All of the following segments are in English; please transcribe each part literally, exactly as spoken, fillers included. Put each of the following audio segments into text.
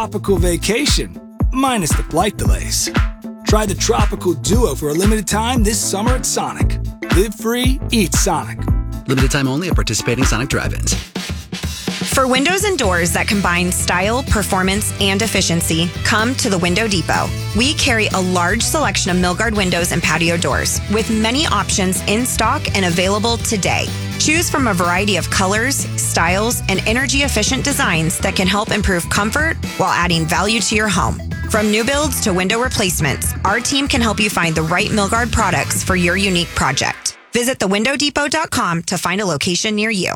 tropical vacation, minus the flight delays. Try the Tropical Duo for a limited time this summer at Sonic. Live free, eat Sonic. Limited time only at participating Sonic drive-ins. For windows and doors that combine style, performance, and efficiency, come to the Window Depot. We carry a large selection of Milgard windows and patio doors, with many options in stock and available today. Choose from a variety of colors, styles, and energy-efficient designs that can help improve comfort while adding value to your home. From new builds to window replacements, our team can help you find the right Milgard products for your unique project. Visit the window depot dot com to find a location near you.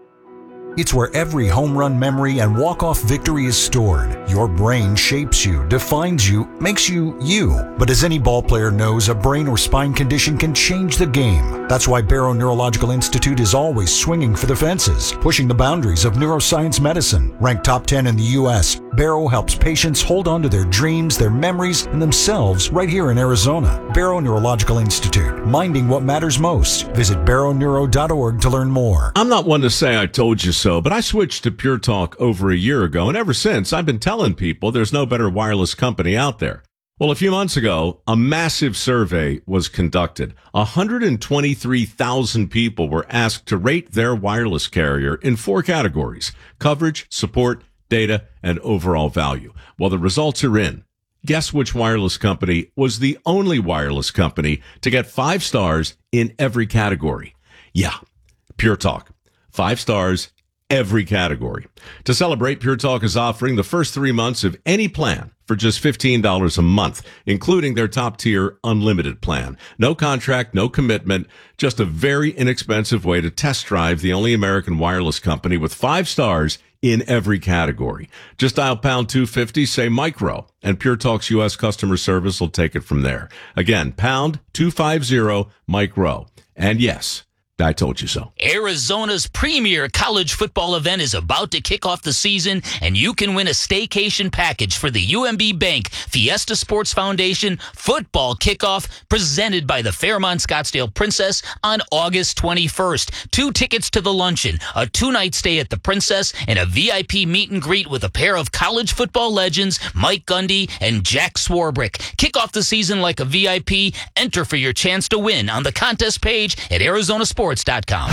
It's where every home run memory and walk-off victory is stored. Your brain shapes you, defines you, makes you you. But as any ball player knows, a brain or spine condition can change the game. That's why Barrow Neurological Institute is always swinging for the fences, pushing the boundaries of neuroscience medicine. Ranked top ten in the U S, Barrow helps patients hold on to their dreams, their memories, and themselves right here in Arizona. Barrow Neurological Institute, minding what matters most. Visit barrow neuro dot org to learn more. I'm not one to say I told you so. So, but I switched to Pure Talk over a year ago, and ever since, I've been telling people there's no better wireless company out there. Well, a few months ago, a massive survey was conducted. one hundred twenty-three thousand people were asked to rate their wireless carrier in four categories: coverage, support, data, and overall value. Well, the results are in. Guess which wireless company was the only wireless company to get five stars in every category? Yeah, Pure Talk. Five stars every category. To celebrate, Pure Talk is offering the first three months of any plan for just fifteen dollars a month, including their top-tier unlimited plan. No contract, no commitment, just a very inexpensive way to test drive the only American wireless company with five stars in every category. Just dial pound two fifty, say micro, and Pure Talk's U S customer service will take it from there. Again, pound two fifty, micro. And yes, I told you so. Arizona's premier college football event is about to kick off the season, and you can win a staycation package for the U M B Bank Fiesta Sports Foundation football kickoff presented by the Fairmont Scottsdale Princess on August twenty-first. Two tickets to the luncheon, a two-night stay at the Princess, and a V I P meet and greet with a pair of college football legends, Mike Gundy and Jack Swarbrick. Kick off the season like a V I P. Enter for your chance to win on the contest page at Arizona Sports dot com.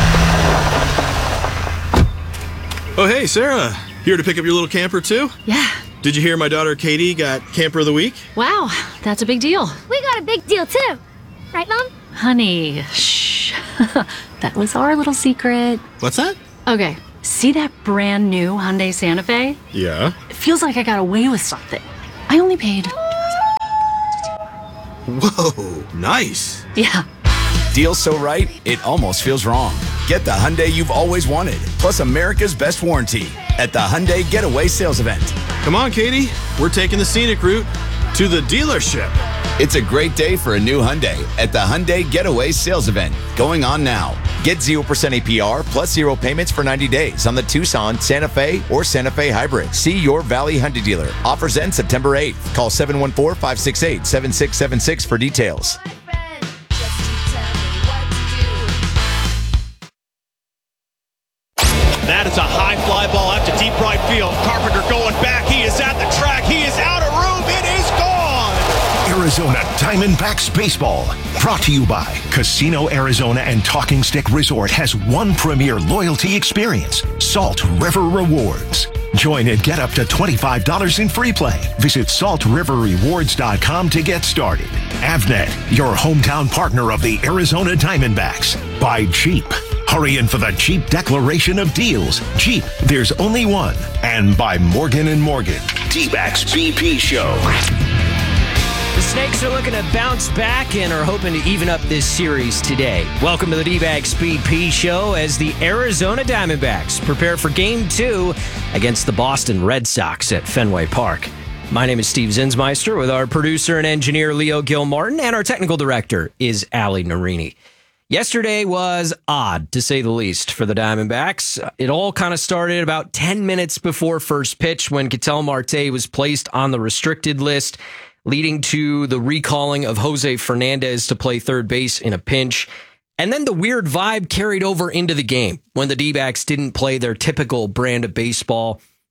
Oh, hey, Sarah. Here to pick up your little camper, too? Yeah. Did you hear my daughter Katie got Camper of the Week? Wow, that's a big deal. We got a big deal, too. Right, Mom? Honey, shh. That was our little secret. What's that? Okay, see that brand new Hyundai Santa Fe? Yeah. It feels like I got away with something. I only paid... Whoa, nice. Yeah. Deal so right, it almost feels wrong. Get the Hyundai you've always wanted, plus America's best warranty at the Hyundai Getaway Sales Event. Come on, Katie. We're taking the scenic route to the dealership. It's a great day for a new Hyundai at the Hyundai Getaway Sales Event, going on now. Get zero percent A P R plus zero payments for ninety days on the Tucson, Santa Fe, or Santa Fe Hybrid. See your Valley Hyundai dealer. Offers end September eighth. Call seven one four, five six eight, seven six seven six for details. That is a high fly ball out to deep right field. Carpenter going back. He is at the track. He is out of room. It is gone. Arizona Diamondbacks Baseball. Brought to you by Casino Arizona and Talking Stick Resort has one premier loyalty experience, Salt River Rewards. Join and get up to twenty-five dollars in free play. Visit salt river rewards dot com to get started. Avnet, your hometown partner of the Arizona Diamondbacks. By Jeep. Hurry in for the Jeep Declaration of Deals. Jeep, there's only one. And by Morgan and Morgan. D-Backs B P Show. The Snakes are looking to bounce back and are hoping to even up this series today. Welcome to the D-Backs B P Show as the Arizona Diamondbacks prepare for Game two against the Boston Red Sox at Fenway Park. My name is Steve Zinsmeister with our producer and engineer Leo Gilmartin, and our technical director is Ali Narini. Yesterday was odd, to say the least, for the Diamondbacks. It all kind of started about ten minutes before first pitch when Ketel Marte was placed on the restricted list, leading to the recalling of Jose Fernandez to play third base in a pinch. And then the weird vibe carried over into the game when the D-backs didn't play their typical brand of baseball.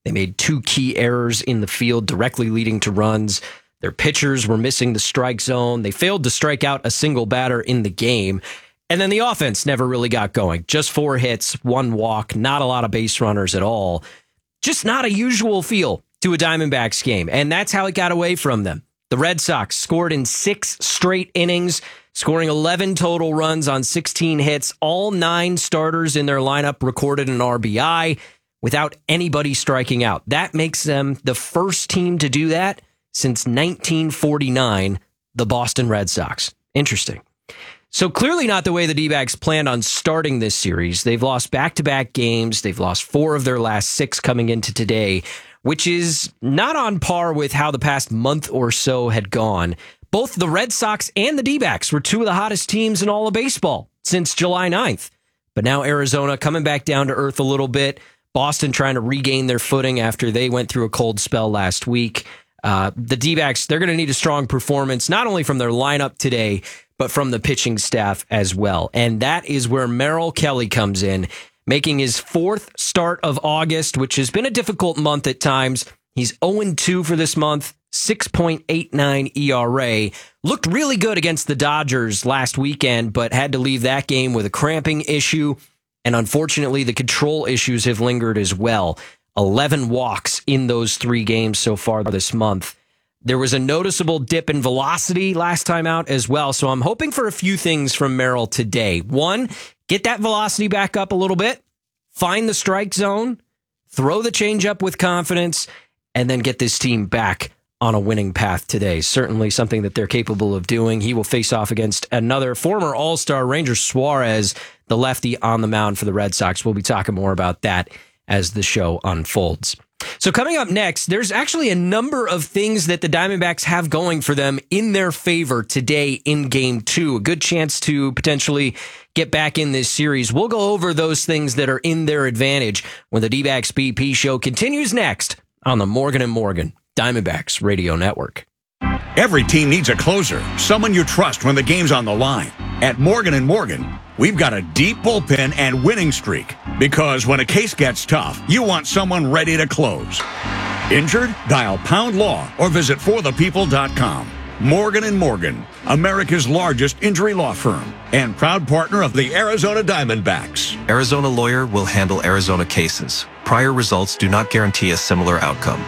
They made two key errors in the field directly leading to runs. Their pitchers were missing the strike zone. They failed to strike out a single batter in the game. And then the offense never really got going. Just four hits, one walk, not a lot of base runners at all. Just not a usual feel to a Diamondbacks game. And that's how it got away from them. The Red Sox scored in six straight innings, scoring eleven total runs on sixteen hits. All nine starters in their lineup recorded an R B I without anybody striking out. That makes them the first team to do that since nineteen forty-nine, the Boston Red Sox. Interesting. So clearly not the way the D-backs planned on starting this series. They've lost back-to-back games. They've lost four of their last six coming into today, which is not on par with how the past month or so had gone. Both the Red Sox and the D-backs were two of the hottest teams in all of baseball since July ninth. But now Arizona coming back down to earth a little bit. Boston trying to regain their footing after they went through a cold spell last week. Uh, the D-backs, they're going to need a strong performance, not only from their lineup today, but from the pitching staff as well. And that is where Merrill Kelly comes in, making his fourth start of August, which has been a difficult month at times. He's oh and two for this month, six point eight nine E R A. Looked really good against the Dodgers last weekend, but had to leave that game with a cramping issue. And unfortunately, the control issues have lingered as well. eleven walks in those three games so far this month. There was a noticeable dip in velocity last time out as well. So I'm hoping for a few things from Merrill today. One, get that velocity back up a little bit, find the strike zone, throw the changeup with confidence, and then get this team back on a winning path today. Certainly something that they're capable of doing. He will face off against another former All-Star, Ranger Suarez, the lefty on the mound for the Red Sox. We'll be talking more about that as the show unfolds. So coming up next, there's actually a number of things that the Diamondbacks have going for them in their favor today in game two. A good chance to potentially get back in this series. We'll go over those things that are in their advantage when the D-backs B P show continues next on the Morgan and Morgan Diamondbacks Radio Network. Every team needs a closer, someone you trust when the game's on the line. At Morgan and Morgan, we've got a deep bullpen and winning streak, because when a case gets tough, you want someone ready to close. Injured? Dial Pound Law or visit for the people dot com. Morgan and Morgan, America's largest injury law firm and proud partner of the Arizona Diamondbacks. Arizona Lawyer will handle Arizona cases. Prior results do not guarantee a similar outcome.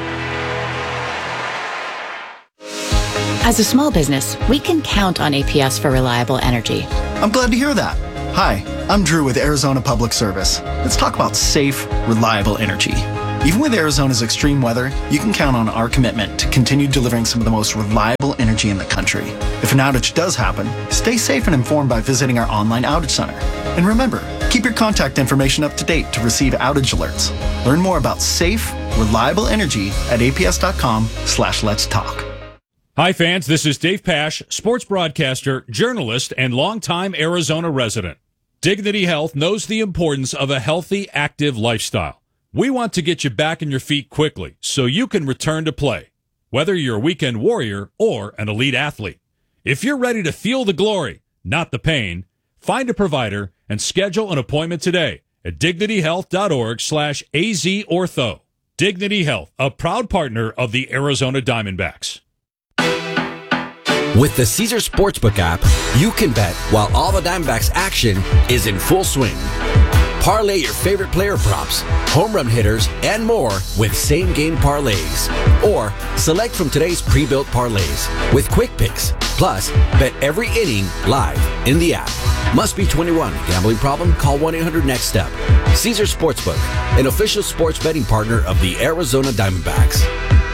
As a small business, we can count on A P S for reliable energy. I'm glad to hear that. Hi, I'm Drew with Arizona Public Service. Let's talk about safe, reliable energy. Even with Arizona's extreme weather, you can count on our commitment to continue delivering some of the most reliable energy in the country. If an outage does happen, stay safe and informed by visiting our online outage center. And remember, keep your contact information up to date to receive outage alerts. Learn more about safe, reliable energy at A P S dot com slash let's talk. Hi, fans. This is Dave Pasch, sports broadcaster, journalist, and longtime Arizona resident. Dignity Health knows the importance of a healthy, active lifestyle. We want to get you back on your feet quickly so you can return to play, whether you're a weekend warrior or an elite athlete. If you're ready to feel the glory, not the pain, find a provider and schedule an appointment today at dignity health dot org slash A Z ortho. Dignity Health, a proud partner of the Arizona Diamondbacks. With the Caesar Sportsbook app, you can bet while all the Diamondbacks action is in full swing. Parlay your favorite player props, home run hitters, and more with same-game parlays. Or select from today's pre-built parlays with quick picks. Plus, bet every inning live in the app. Must be twenty-one. Gambling problem? Call one eight hundred next step. Caesar Sportsbook, an official sports betting partner of the Arizona Diamondbacks.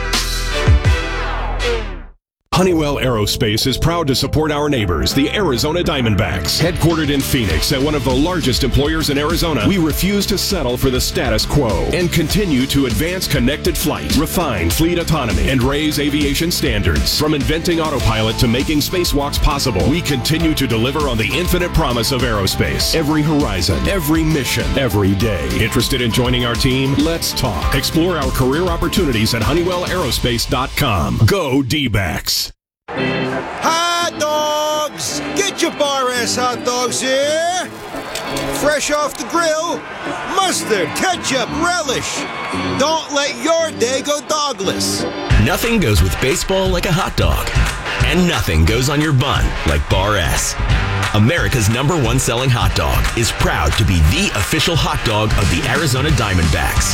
Honeywell Aerospace is proud to support our neighbors, the Arizona Diamondbacks. Headquartered in Phoenix and one of the largest employers in Arizona, we refuse to settle for the status quo and continue to advance connected flight, refine fleet autonomy, and raise aviation standards. From inventing autopilot to making spacewalks possible, we continue to deliver on the infinite promise of aerospace. Every horizon, every mission, every day. Interested in joining our team? Let's talk. Explore our career opportunities at honeywell aerospace dot com. Go D-backs. Hot dogs! Get your bar ass hot dogs here! Fresh off the grill, mustard, ketchup, relish. Don't let your day go dogless. Nothing goes with baseball like a hot dog. And nothing goes on your bun like Bar S. America's number one selling hot dog is proud to be the official hot dog of the Arizona Diamondbacks.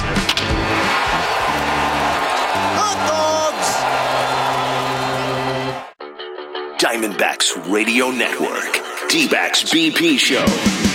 Hot dogs! Diamondbacks Radio Network. D-Backs B P Show.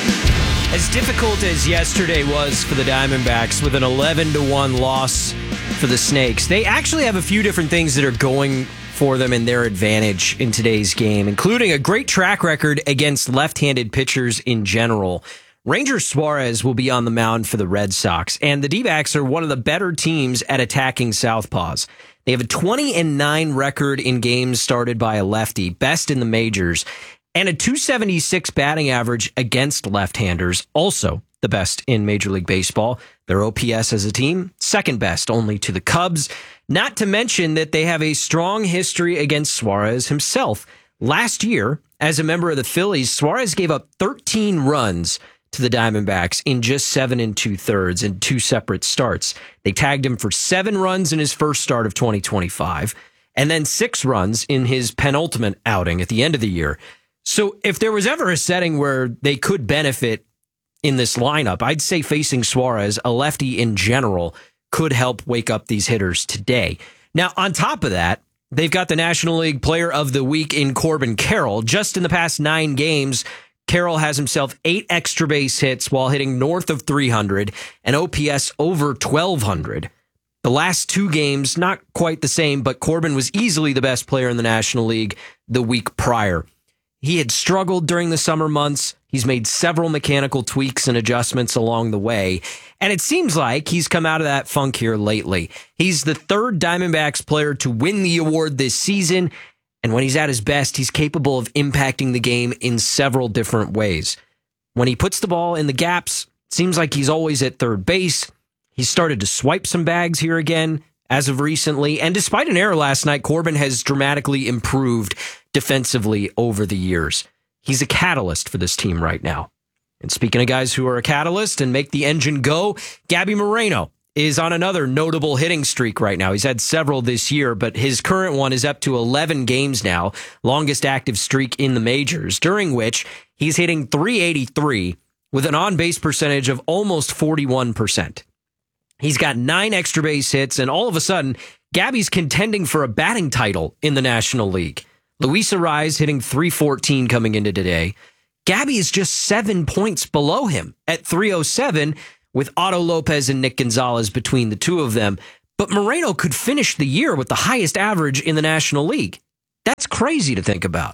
As difficult as yesterday was for the Diamondbacks with an eleven to one loss for the Snakes, they actually have a few different things that are going for them in their advantage in today's game, including a great track record against left-handed pitchers in general. Ranger Suarez will be on the mound for the Red Sox, and the D-backs are one of the better teams at attacking southpaws. They have a twenty and nine record in games started by a lefty, best in the majors, and a two seventy-six batting average against left-handers, also the best in Major League Baseball. Their O P S as a team, second best only to the Cubs. Not to mention that they have a strong history against Suarez himself. Last year, as a member of the Phillies, Suarez gave up thirteen runs to the Diamondbacks in just seven and two-thirds in two separate starts. They tagged him for seven runs in his first start of twenty twenty-five, and then six runs in his penultimate outing at the end of the year. So if there was ever a setting where they could benefit in this lineup, I'd say facing Suarez, a lefty in general, could help wake up these hitters today. Now, on top of that, they've got the National League Player of the Week in Corbin Carroll. Just in the past nine games, Carroll has himself eight extra base hits while hitting north of three hundred and O P S over twelve hundred. The last two games, not quite the same, but Corbin was easily the best player in the National League the week prior. He had struggled during the summer months. He's made several mechanical tweaks and adjustments along the way, and it seems like he's come out of that funk here lately. He's the third Diamondbacks player to win the award this season, and when he's at his best, he's capable of impacting the game in several different ways. When he puts the ball in the gaps, it seems like he's always at third base. He's started to swipe some bags here again as of recently, and despite an error last night, Corbin has dramatically improved defensively over the years. He's a catalyst for this team right now. And speaking of guys who are a catalyst and make the engine go, Gabby Moreno is on another notable hitting streak right now. He's had several this year, but his current one is up to eleven games now, longest active streak in the majors, during which he's hitting three eighty-three with an on-base percentage of almost forty-one percent. He's got nine extra base hits, and all of a sudden, Gabby's contending for a batting title in the National League. Luis Arraez hitting three fourteen coming into today. Gabby is just seven points below him at three oh seven, with Otto Lopez and Nick Gonzalez between the two of them. But Moreno could finish the year with the highest average in the National League. That's crazy to think about.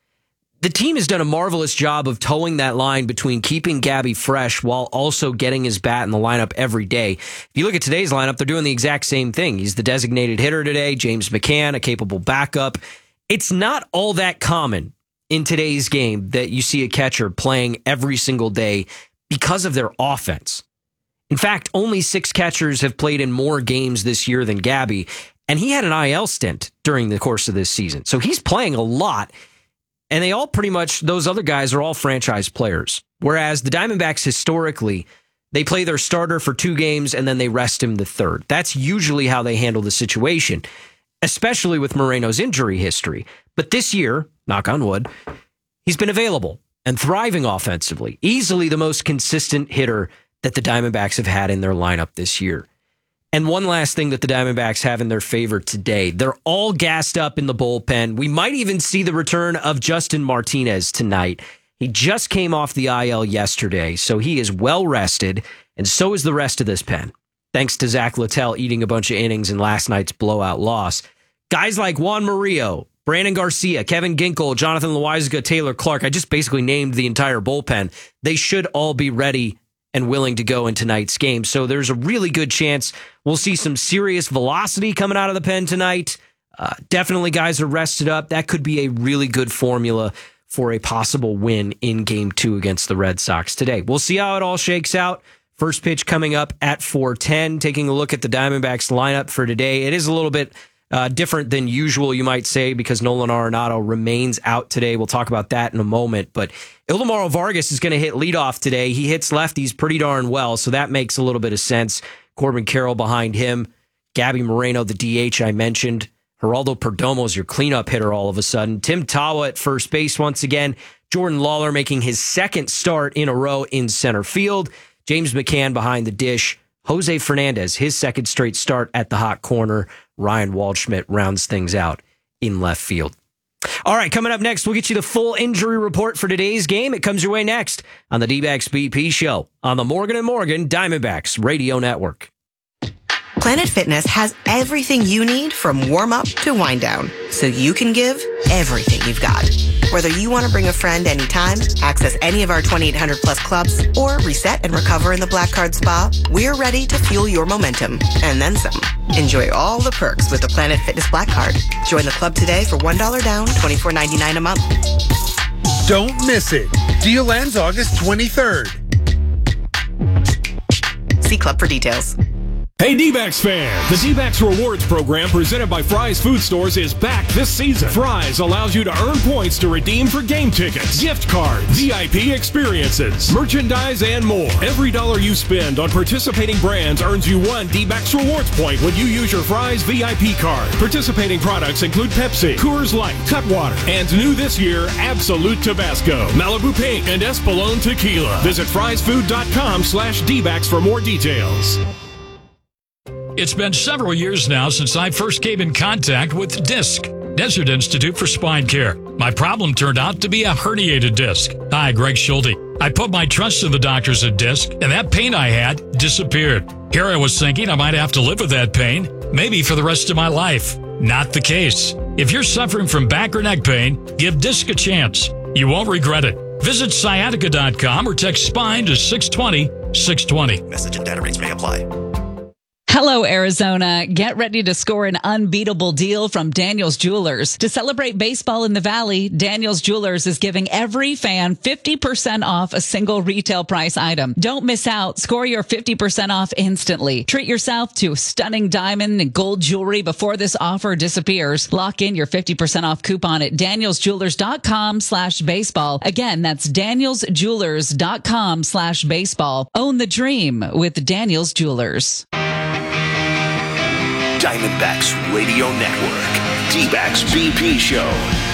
The team has done a marvelous job of towing that line between keeping Gabby fresh while also getting his bat in the lineup every day. If you look at today's lineup, they're doing the exact same thing. He's the designated hitter today, James McCann, a capable backup. It's not all that common in today's game that you see a catcher playing every single day because of their offense. In fact, only six catchers have played in more games this year than Gabby, and he had an I L stint during the course of this season. So he's playing a lot. And they all pretty much, those other guys are all franchise players. Whereas the Diamondbacks historically, they play their starter for two games and then they rest him the third. That's usually how they handle the situation, especially with Moreno's injury history. But this year, knock on wood, he's been available and thriving offensively. Easily the most consistent hitter that the Diamondbacks have had in their lineup this year. And one last thing that the Diamondbacks have in their favor today. They're all gassed up in the bullpen. We might even see the return of Justin Martinez tonight. He just came off the I L yesterday, so he is well rested, and so is the rest of this pen, thanks to Zach Littell eating a bunch of innings in last night's blowout loss. Guys like Juan Murillo, Brandon Garcia, Kevin Ginkel, Jonathan Loaisiga, Taylor Clark, I just basically named the entire bullpen. They should all be ready and willing to go in tonight's game. So there's a really good chance we'll see some serious velocity coming out of the pen tonight. Uh, definitely guys are rested up. That could be a really good formula for a possible win in game two against the Red Sox today. We'll see how it all shakes out. First pitch coming up at four ten. Taking a look at the Diamondbacks lineup for today. It is a little bit Uh, different than usual, you might say, because Nolan Arenado remains out today. We'll talk about that in a moment. But Ildemaro Vargas is going to hit leadoff today. He hits lefties pretty darn well, so that makes a little bit of sense. Corbin Carroll behind him. Gabby Moreno, the D H I mentioned. Geraldo Perdomo is your cleanup hitter all of a sudden. Tim Tawa at first base once again. Jordan Lawler making his second start in a row in center field. James McCann behind the dish. Jose Fernandez, his second straight start at the hot corner. Ryan Waldschmidt rounds things out in left field. All right, coming up next, we'll get you the full injury report for today's game. It comes your way next on the D-Backs B P Show on the Morgan and Morgan Diamondbacks Radio Network. Planet Fitness has everything you need from warm-up to wind-down, so you can give everything you've got. Whether you want to bring a friend anytime, access any of our twenty-eight hundred plus clubs, or reset and recover in the Black Card Spa, we're ready to fuel your momentum, and then some. Enjoy all the perks with the Planet Fitness Black Card. Join the club today for one dollar down, twenty-four ninety-nine a month. Don't miss it. Deal ends August twenty-third. See club for details. Hey D-Backs fans, the D-Backs Rewards program presented by Fry's Food Stores is back this season. Fry's allows you to earn points to redeem for game tickets, gift cards, V I P experiences, merchandise, and more. Every dollar you spend on participating brands earns you one D-Backs Rewards point when you use your Fry's V I P card. Participating products include Pepsi, Coors Light, Cutwater, and new this year, Absolute Tabasco, Malibu Pink, and Espolón Tequila. Visit frysfood.com slash D-Backs for more details. It's been several years now since I first came in contact with DISC, Desert Institute for Spine Care. My problem turned out to be a herniated disc. Hi, Greg Schulte. I put my trust in the doctors at DISC, and that pain I had disappeared. Here I was thinking I might have to live with that pain, maybe for the rest of my life. Not the case. If you're suffering from back or neck pain, give DISC a chance. You won't regret it. Visit sciatica dot com or text SPINE to six twenty, six twenty. Message and data rates may apply. Hello, Arizona. Get ready to score an unbeatable deal from Daniels Jewelers. To celebrate baseball in the Valley, Daniels Jewelers is giving every fan fifty percent off a single retail price item. Don't miss out. Score your fifty percent off instantly. Treat yourself to stunning diamond and gold jewelry before this offer disappears. Lock in your fifty percent off coupon at danielsjewelers.com slash baseball. Again, that's danielsjewelers.com slash baseball. Own the dream with Daniels Jewelers. Diamondbacks Radio Network, D-Backs B P Show.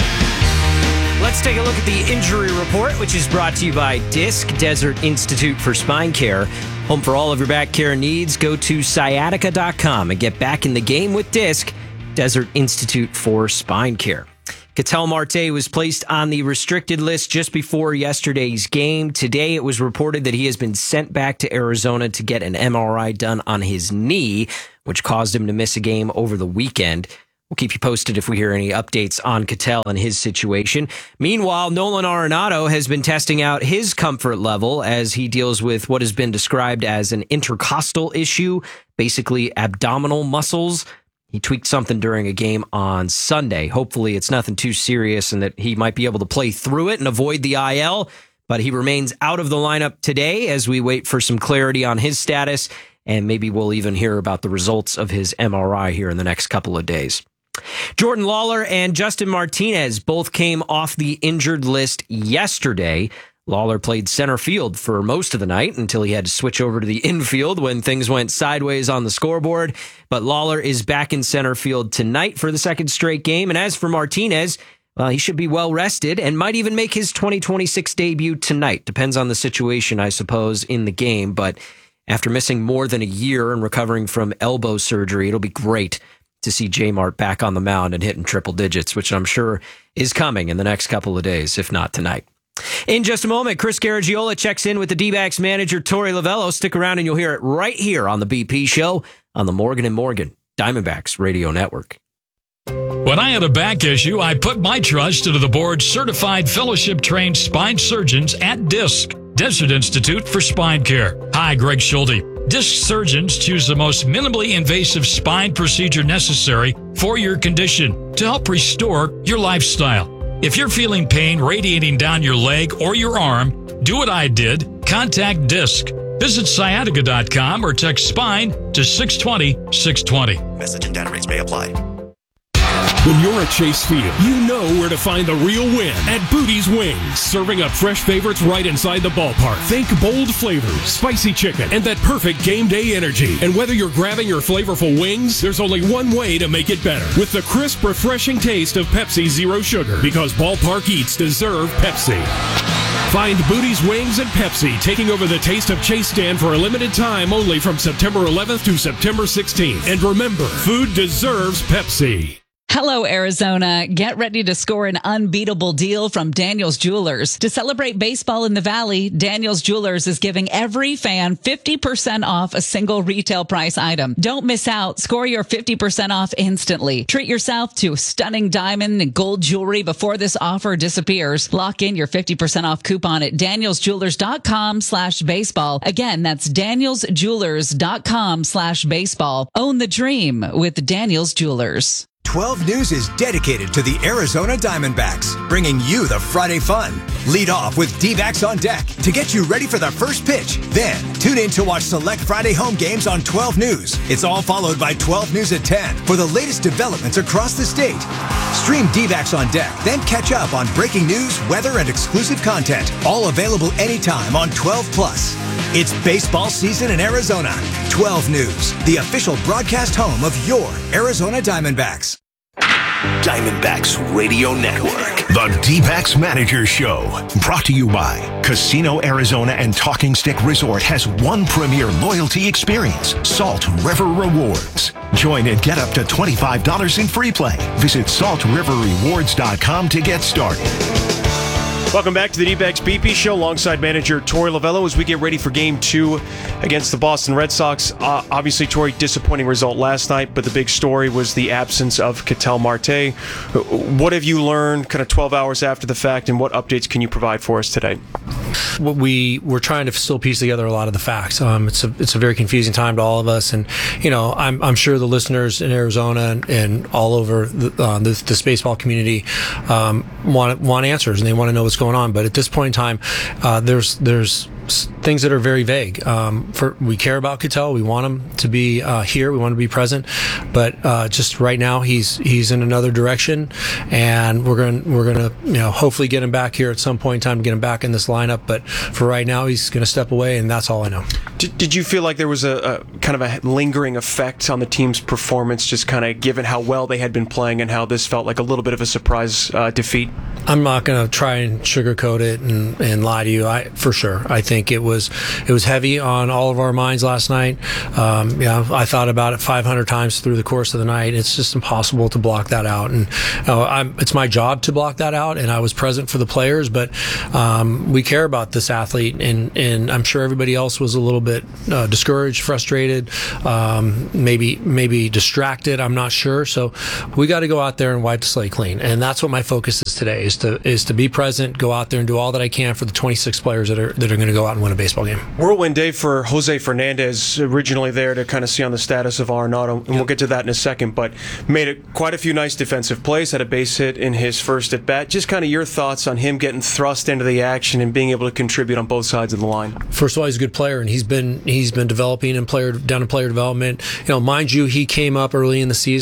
Let's take a look at the injury report, which is brought to you by DISC, Desert Institute for Spine Care. Home for all of your back care needs. Go to sciatica dot com and get back in the game with DISC, Desert Institute for Spine Care. Ketel Marte was placed on the restricted list just before yesterday's game. Today, it was reported that he has been sent back to Arizona to get an M R I done on his knee, which caused him to miss a game over the weekend. We'll keep you posted if we hear any updates on Ketel and his situation. Meanwhile, Nolan Arenado has been testing out his comfort level as he deals with what has been described as an intercostal issue, basically abdominal muscles. He tweaked something during a game on Sunday. Hopefully it's nothing too serious and that he might be able to play through it and avoid the I L, but he remains out of the lineup today as we wait for some clarity on his status, and maybe we'll even hear about the results of his M R I here in the next couple of days. Jordan Lawler and Justin Martinez both came off the injured list yesterday. Lawler played center field for most of the night until he had to switch over to the infield when things went sideways on the scoreboard. But Lawler is back in center field tonight for the second straight game. And as for Martinez, well, he should be well rested and might even make his twenty twenty-six debut tonight. Depends on the situation, I suppose, in the game. But after missing more than a year and recovering from elbow surgery, it'll be great to see J-Mart back on the mound and hitting triple digits, which I'm sure is coming in the next couple of days, if not tonight. In just a moment, Chris Garagiola checks in with the D-Backs manager, Torey Lovullo. Stick around and you'll hear it right here on the B P Show on the Morgan and Morgan Diamondbacks Radio Network. When I had a back issue, I put my trust into the board's certified fellowship-trained spine surgeons at DISC, Desert Institute for Spine Care. Hi, Greg Schulte. DISC surgeons choose the most minimally invasive spine procedure necessary for your condition to help restore your lifestyle. If you're feeling pain radiating down your leg or your arm, do what I did. Contact DISC. Visit sciatica dot com or text SPINE to six twenty, six twenty. Message and data rates may apply. When you're at Chase Field, you know where to find the real win at Booty's Wings. Serving up fresh favorites right inside the ballpark. Think bold flavors, spicy chicken, and that perfect game day energy. And whether you're grabbing your flavorful wings, there's only one way to make it better. With the crisp, refreshing taste of Pepsi Zero Sugar. Because ballpark eats deserve Pepsi. Find Booty's Wings and Pepsi taking over the Taste of Chase stand for a limited time only from September eleventh to September sixteenth. And remember, food deserves Pepsi. Hello, Arizona. Get ready to score an unbeatable deal from Daniels Jewelers. To celebrate baseball in the Valley, Daniels Jewelers is giving every fan fifty percent off a single retail price item. Don't miss out. Score your fifty percent off instantly. Treat yourself to stunning diamond and gold jewelry before this offer disappears. Lock in your fifty percent off coupon at danielsjewelers.com slash baseball. Again, that's danielsjewelers.com slash baseball. Own the dream with Daniels Jewelers. twelve News is dedicated to the Arizona Diamondbacks, bringing you the Friday fun. Lead off with D-backs on deck to get you ready for the first pitch. Then, tune in to watch select Friday home games on twelve News. It's all followed by twelve News at ten for the latest developments across the state. Stream D-backs on deck, then catch up on breaking news, weather, and exclusive content. All available anytime on twelve plus. It's baseball season in Arizona. twelve News, the official broadcast home of your Arizona Diamondbacks. Diamondbacks Radio Network. The D-backs Manager Show. Brought to you by Casino Arizona and Talking Stick Resort has one premier loyalty experience, Salt River Rewards. Join and get up to twenty-five dollars in free play. Visit salt river rewards dot com to get started. Welcome back to the D-backs B P Show alongside manager Torey Lovello as we get ready for Game two against the Boston Red Sox. Uh, obviously, Torey, disappointing result last night, but the big story was the absence of Ketel Marte. What have you learned kind of twelve hours after the fact, and what updates can you provide for us today? We we're trying to still piece together a lot of the facts. Um, it's a it's a very confusing time to all of us, and you know I'm I'm sure the listeners in Arizona and, and all over the, uh, the the baseball community um, want want answers, and they want to know what's going on. But at this point in time, uh, there's there's things that are very vague. Um, for we care about Ketel, we want him to be uh, here, we want to be present, but uh, just right now he's he's in another direction, and we're going we're going to you know hopefully get him back here at some point in time to get him back in this lineup. But for right now, he's going to step away, and that's all I know. Did, did you feel like there was a, a kind of a lingering effect on the team's performance, just kind of given how well they had been playing and how this felt like a little bit of a surprise uh, defeat? I'm not going to try and sugarcoat it and, and lie to you. I for sure. I think it was it was heavy on all of our minds last night. Um, yeah, I thought about it five hundred times through the course of the night. It's just impossible to block that out, and uh, I'm, it's my job to block that out. And I was present for the players, but um, we care about this athlete, and and I'm sure everybody else was a little bit uh, discouraged, frustrated, um, maybe maybe distracted. I'm not sure. So we got to go out there and wipe the slate clean, and that's what my focus is today. Is to is to be present, go out there and do all that I can for the twenty-six players that are that are going to go out and win a baseball game. Whirlwind day for Jose Fernandez, originally there to kind of see on the status of Arenado, and yep. we'll get to that in a second, but made a, quite a few nice defensive plays, had a base hit in his first at bat. Just kind of your thoughts on him getting thrust into the action and being able to contribute on both sides of the line. First of all, he's a good player, and he's been he's been developing and player down in player development. You know, mind you, he came up early in the season.